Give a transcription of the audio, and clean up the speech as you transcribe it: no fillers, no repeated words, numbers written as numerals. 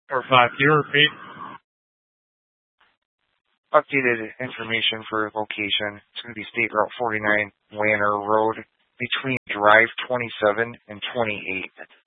Or five. Can you repeat? Updated information for location. It's going to be State Route 49, Lanner Road, between Drive 27 and 28.